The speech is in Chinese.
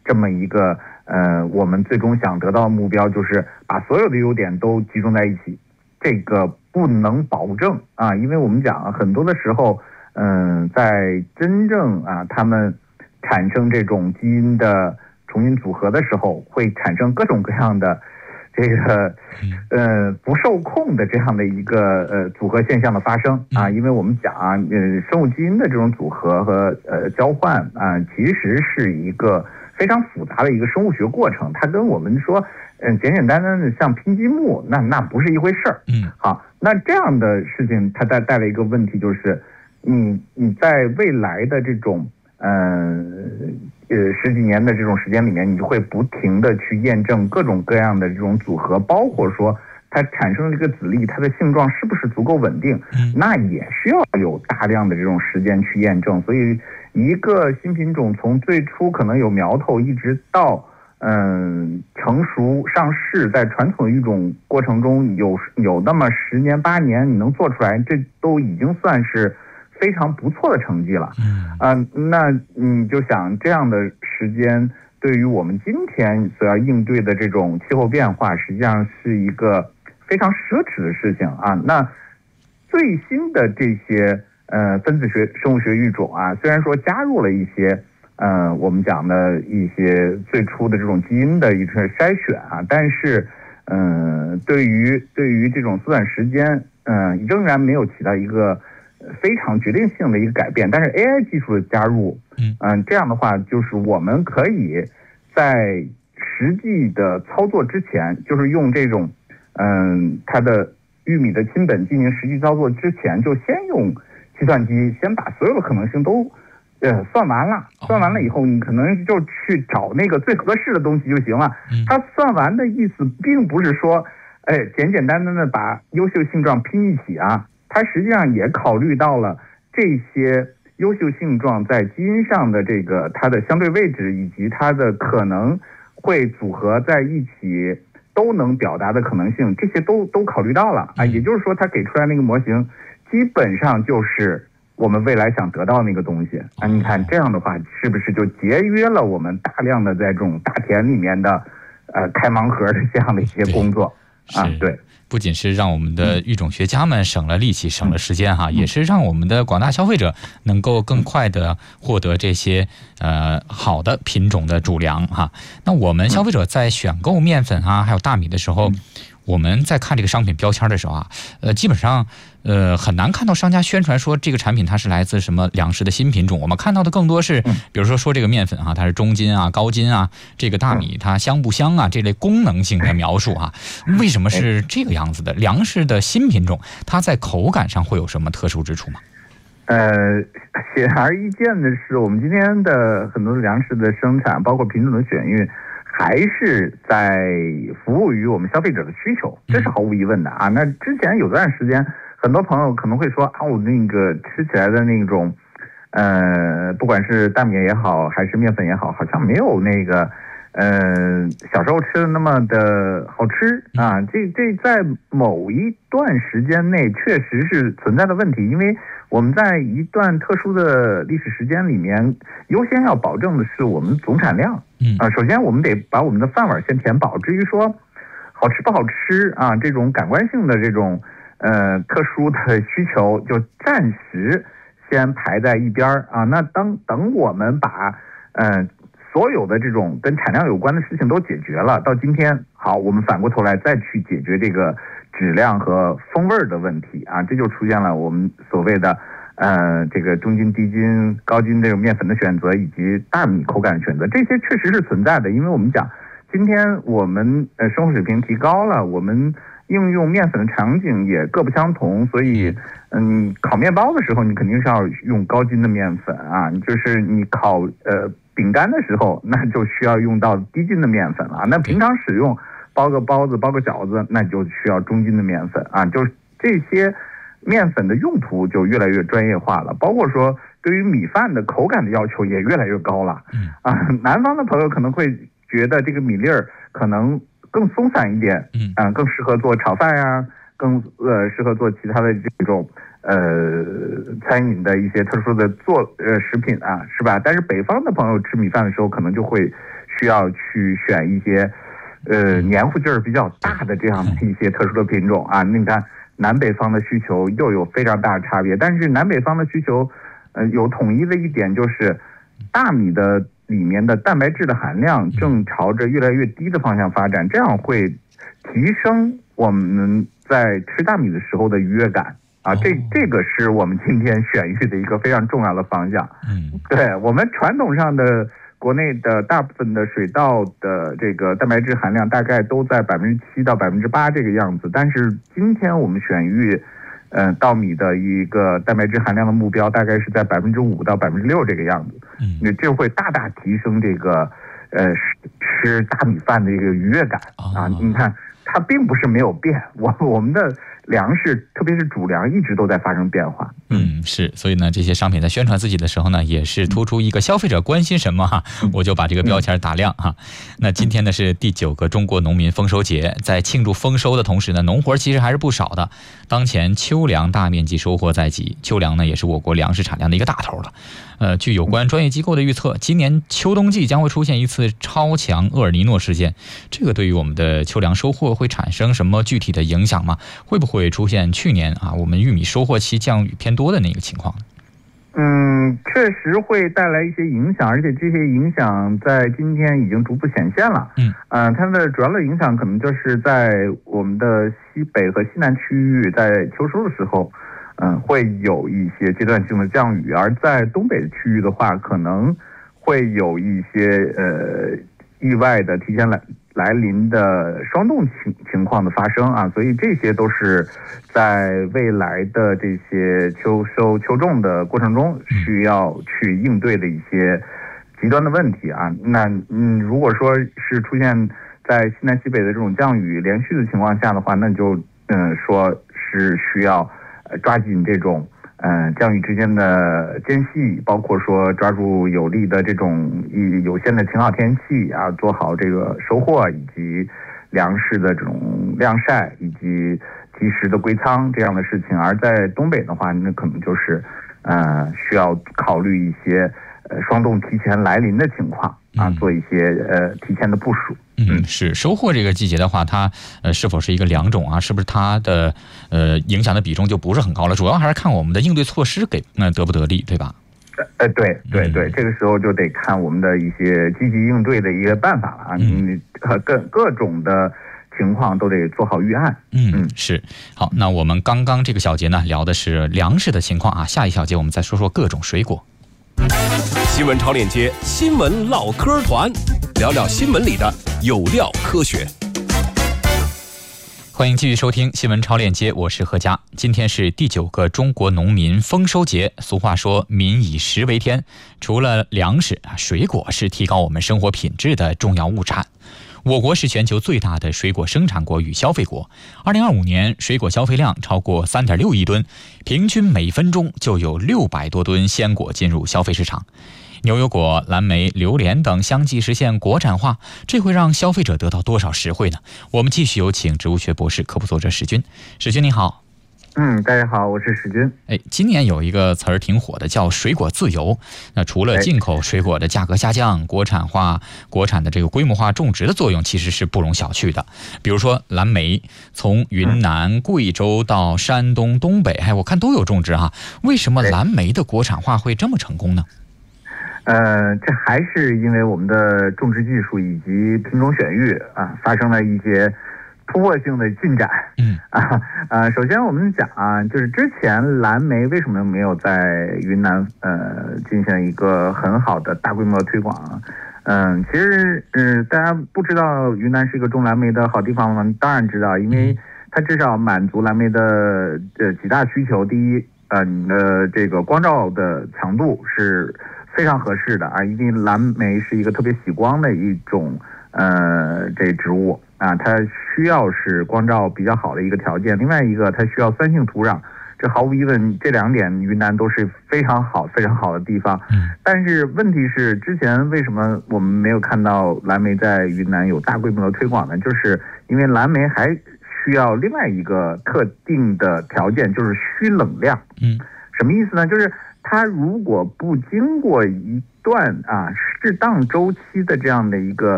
这么一个我们最终想得到的目标，就是把所有的优点都集中在一起。这个不能保证啊，因为我们讲很多的时候，在真正他们产生这种基因的重新组合的时候，会产生各种各样的这个不受控的这样的一个组合现象的发生啊。因为我们讲生物基因的这种组合和交换啊，其实是一个非常复杂的一个生物学过程，它跟我们说简简单单的像拼积木，那不是一回事儿。好，那这样的事情它带来一个问题，就是你在未来的这种十几年的这种时间里面，你就会不停的去验证各种各样的这种组合，包括说它产生了这个子粒，它的性状是不是足够稳定，那也需要有大量的这种时间去验证。所以一个新品种从最初可能有苗头，一直到成熟上市，在传统育种过程中有那么10年8年你能做出来，这都已经算是非常不错的成绩了。那你就想这样的时间对于我们今天所要应对的这种气候变化，实际上是一个非常奢侈的事情啊。那最新的这些分子学生物学育种虽然说加入了一些我们讲的一些最初的这种基因的一些筛选但是对于这种缩短时间仍然没有起到一个非常决定性的一个改变。但是 AI 技术的加入这样的话，就是我们可以在实际的操作之前，就是用这种它的玉米的亲本进行实际操作之前，就先用计算机先把所有的可能性都算完了，算完了以后，你可能就去找那个最合适的东西就行了。它算完的意思并不是说简简单单的把优秀性状拼一起它实际上也考虑到了这些优秀性状在基因上的这个它的相对位置，以及它的可能会组合在一起都能表达的可能性，这些都考虑到了也就是说，它给出来那个模型基本上就是我们未来想得到那个东西你看这样的话，是不是就节约了我们大量的在这种大田里面的开盲盒的这样的一些工作对。 不仅是让我们的育种学家们省了力气省了时间也是让我们的广大消费者能够更快的获得这些好的品种的主粮那我们消费者在选购面粉还有大米的时候，我们在看这个商品标签的时候基本上很难看到商家宣传说这个产品它是来自什么粮食的新品种。我们看到的更多是比如说这个面粉它是中筋高筋这个大米它香不香这类功能性的描述为什么是这个样子的？粮食的新品种它在口感上会有什么特殊之处吗？ 显而易见的是，我们今天的很多粮食的生产，包括品种的选育，还是在服务于我们消费者的需求，这是毫无疑问的那之前有段时间，很多朋友可能会说我那个吃起来的那种不管是大米也好还是面粉也好，好像没有那个小时候吃的那么的好吃这在某一段时间内确实是存在的问题。因为我们在一段特殊的历史时间里面，优先要保证的是我们总产量首先我们得把我们的饭碗先填饱，至于说好吃不好吃这种感官性的这种特殊的需求就暂时先排在一边那等我们把所有的这种跟产量有关的事情都解决了，到今天好，我们反过头来再去解决这个质量和风味的问题这就出现了我们所谓的这个中筋、低筋、高筋这种面粉的选择，以及大米口感的选择，这些确实是存在的。因为我们讲今天我们生活水平提高了，我们应用面粉的场景也各不相同，所以烤面包的时候你肯定是要用高筋的面粉就是你烤饼干的时候，那就需要用到低筋的面粉了那平常使用包个包子包个饺子，那就需要中筋的面粉就是这些面粉的用途就越来越专业化了，包括说对于米饭的口感的要求也越来越高了南方的朋友可能会觉得这个米粒儿可能更松散一点更适合做炒饭更适合做其他的这种餐饮的一些特殊的食品是吧？但是北方的朋友吃米饭的时候，可能就会需要去选一些黏糊劲儿比较大的这样的一些特殊的品种啊。你看南北方的需求又有非常大的差别，但是南北方的需求有统一的一点，就是大米的里面的蛋白质的含量正朝着越来越低的方向发展，这样会提升我们在吃大米的时候的愉悦感啊。这个是我们今天选育的一个非常重要的方向。对，我们传统上的国内的大部分的水稻的这个蛋白质含量大概都在7%到8%这个样子，但是今天我们选育稻米的一个蛋白质含量的目标大概是在5%到6%这个样子。这会大大提升这个吃大米饭的一个愉悦感啊。你看它并不是没有变，我们的粮食特别是主粮一直都在发生变化。 是，所以呢这些商品在宣传自己的时候呢，也是突出一个消费者关心什么哈，我就把这个标签打亮哈。那今天呢是第9个中国农民丰收节，在庆祝丰收的同时呢，农活其实还是不少的。当前秋粮大面积收获在即，秋粮呢也是我国粮食产量的一个大头了。据有关专业机构的预测，今年秋冬季将会出现一次超强厄尔尼诺事件，这个对于我们的秋粮收获会产生什么具体的影响吗？会不会出现去年我们玉米收获期降雨偏多的那个情况呢？ 确实会带来一些影响，而且这些影响在今天已经逐步显现了。它的主要的影响可能就是在我们的西北和西南区域，在秋收的时候，会有一些阶段性的降雨，而在东北的区域的话，可能会有一些意外的提前来临的霜冻情况的发生啊。所以这些都是在未来的这些秋收秋种的过程中需要去应对的一些极端的问题啊。那如果说是出现在西南西北的这种降雨连续的情况下的话，那就说是需要抓紧这种降雨之间的间隙，包括说抓住有利的这种有限的晴好天气啊，做好这个收获以及粮食的这种晾晒以及及时的归仓这样的事情。而在东北的话，那可能就是需要考虑一些霜冻提前来临的情况啊，做一些提前的部署。 是收获这个季节的话，它是否是一个良种啊？是不是它的影响的比重就不是很高了？主要还是看我们的应对措施给得不得力，对吧？ 对，这个时候就得看我们的一些积极应对的一个办法了啊。各种的情况都得做好预案。 是。好，那我们刚刚这个小节呢聊的是粮食的情况啊，下一小节我们再说说各种水果。 新闻超链接，新闻唠嗑团，聊聊新闻里的有料科学。 欢迎继续收听新闻超链接，我是何佳。今天是第9个中国农民丰收节，俗话说民以食为天，除了粮食，水果是提高我们生活品质的重要物产。我国是全球最大的水果生产国与消费国，2025年水果消费量超过3.6亿吨，平均每分钟就有600多吨鲜果进入消费市场。牛油果、蓝莓、榴莲等相继实现国产化，这会让消费者得到多少实惠呢？我们继续有请植物学博士、科普作者史军。史军你好。 大家好，我是史军。 今年有一个词儿挺火的，叫水果自由。那除了进口水果的价格下降，国产的这个规模化种植的作用其实是不容小觑的。比如说蓝莓，从云南、贵州到山东、东北，我看都有种植哈。为什么蓝莓的国产化会这么成功呢？ 这还是因为我们的种植技术以及品种选育发生了一些突破性的进展。首先我们讲就是之前蓝莓为什么没有在云南进行一个很好的大规模推广？其实大家不知道云南是一个种蓝莓的好地方吗？当然知道，因为它至少满足蓝莓的几大需求。第一，你的这个光照的强度是非常合适的啊，因为蓝莓是一个特别喜光的一种这植物啊，它需要是光照比较好的一个条件。另外一个，它需要酸性土壤，这毫无疑问，这2点云南都是非常好的地方。但是问题是，之前为什么我们没有看到蓝莓在云南有大规模的推广呢？就是因为蓝莓还需要另外一个特定的条件，就是需冷量。什么意思呢？就是它如果不经过一段适当周期的这样的一个